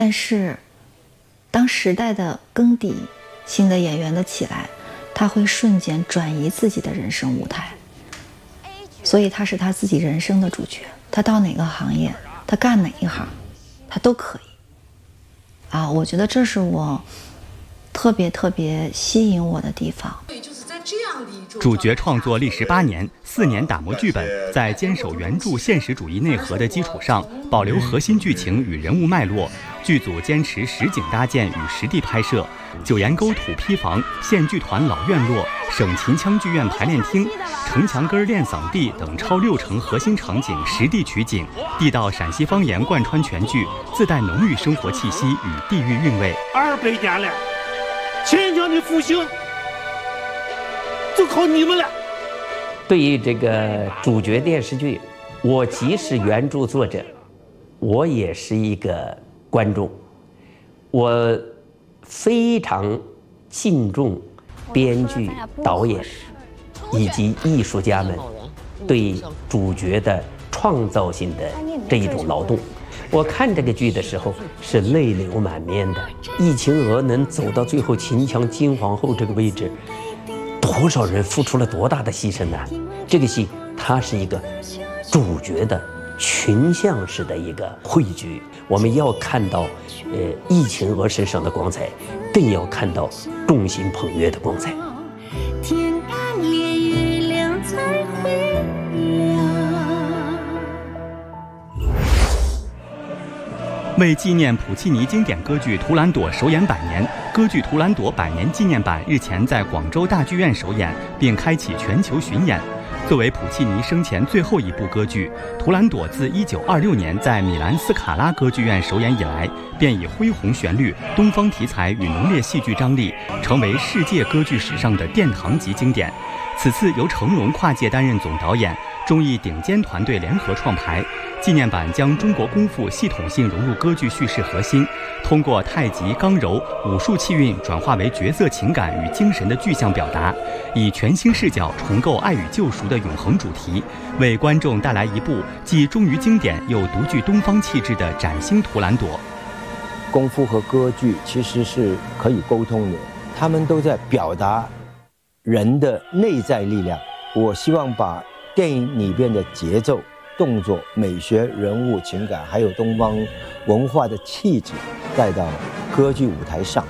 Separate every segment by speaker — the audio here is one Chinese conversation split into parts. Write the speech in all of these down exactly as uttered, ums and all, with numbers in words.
Speaker 1: 但是，当时代的更迭，新的演员的起来，他会瞬间转移自己的人生舞台，所以他是他自己人生的主角。他到哪个行业，他干哪一行，他都可以。啊，我觉得这是我特别特别吸引我的地方。
Speaker 2: 主角创作历时八年，四年打磨剧本，在坚守原著现实主义内核的基础上，保留核心剧情与人物脉络。剧组坚持实景搭建与实地拍摄，九岩沟土坯房、县剧团老院落、省秦腔剧院排练厅、城墙根练嗓地等超六成核心场景实地取景，地道陕西方言贯穿全剧，自带浓郁生活气息与地域韵味。
Speaker 3: 二百年了，秦腔的复兴就靠你们了。
Speaker 4: 对于这个主角电视剧，我既是原著作者，我也是一个观众。我非常敬重编剧、导演以及艺术家们对主角的创造性的这一种劳动。我看这个剧的时候是泪流满面的。易秦娥能走到最后秦腔金皇后这个位置，多少人付出了多大的牺牲呢？这个戏它是一个主角的群像式的一个汇聚，我们要看到呃易秦娥身上的光彩，更要看到众星捧月的光彩。
Speaker 5: 天暗烈月亮才会亮。
Speaker 2: 为纪念普契尼经典歌剧《图兰朵》首演百年，歌剧《图兰朵》百年纪念版日前在广州大剧院首演，并开启全球巡演。作为普契尼生前最后一部歌剧，《图兰朵》自一九二六年在米兰斯卡拉歌剧院首演以来，便以恢宏旋律、东方题材与浓烈戏剧张力，成为世界歌剧史上的殿堂级经典。此次由成龙跨界担任总导演，综艺顶尖团队联合创排。纪念版将中国功夫系统性融入歌剧叙事核心，通过太极、刚柔、武术气韵转化为角色情感与精神的具象表达，以全新视角重构爱与救赎的永恒主题，为观众带来一部既忠于经典又独具东方气质的崭新《图兰朵》。
Speaker 6: 功夫和歌剧其实是可以沟通的，他们都在表达人的内在力量。我希望把电影里边的节奏、动作、美学、人物情感，还有东方文化的气质带到歌剧舞台上。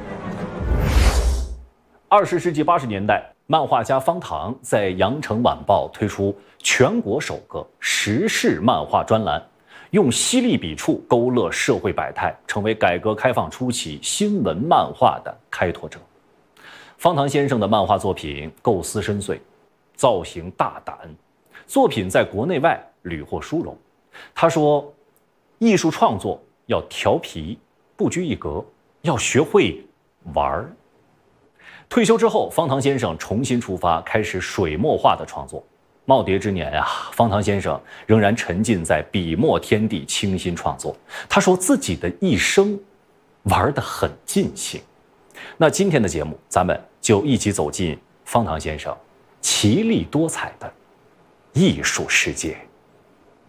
Speaker 7: 二十世纪八十年代，漫画家方唐在《羊城晚报》推出全国首个时事漫画专栏，用犀利笔触勾勒社会百态，成为改革开放初期新闻漫画的开拓者。方唐先生的漫画作品构思深邃，造型大胆，作品在国内外屡获殊荣。他说，艺术创作要调皮，不拘一格，要学会玩儿。退休之后，方唐先生重新出发，开始水墨画的创作。耄耋之年呀，方唐先生仍然沉浸在笔墨天地，倾心创作。他说自己的一生玩得很尽兴。那今天的节目，咱们就一起走进方唐先生奇丽多彩的艺术世界。